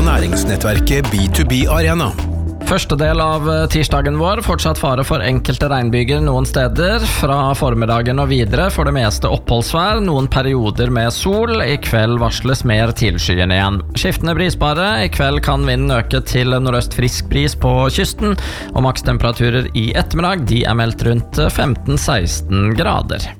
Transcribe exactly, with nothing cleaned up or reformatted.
næringsnettverket B to B Arena. Første del av tirsdagen vår, fortsatt fare for enkelte regnbyger noen steder. Fra formiddagen og videre for det meste oppholdsvær, noen perioder med sol. I kveld varsles mer tilskyende igjen. Skiftende brisbare, i kveld kan vinden øke til nordøst frisk bris på kysten, og makstemperaturer i ettermiddag de er meldt rundt femten til seksten grader.